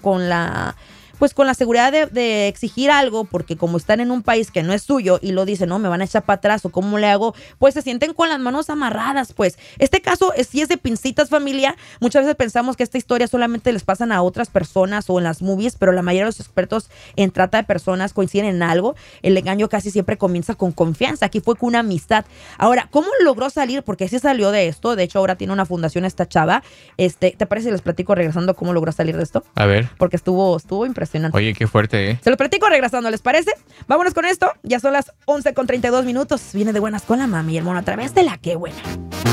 pues con la seguridad de exigir algo, porque como están en un país que no es suyo y lo dicen, no, me van a echar para atrás o cómo le hago, pues se sienten con las manos amarradas, pues. Este caso sí es de pincitas, familia. Muchas veces pensamos que esta historia solamente les pasan a otras personas o en las movies, pero la mayoría de los expertos en trata de personas coinciden en algo. El engaño casi siempre comienza con confianza. Aquí fue con una amistad. Ahora, ¿cómo logró salir? Porque sí salió de esto. De hecho, ahora tiene una fundación esta chava. ¿Te parece si les platico regresando cómo logró salir de esto? A ver. Porque estuvo impresionante. Oye, qué fuerte, ¿eh? Se lo platico regresando, ¿les parece? Vámonos con esto. Ya son las 11:32. Viene de buenas con la mami y el mono a través de La Qué Buena.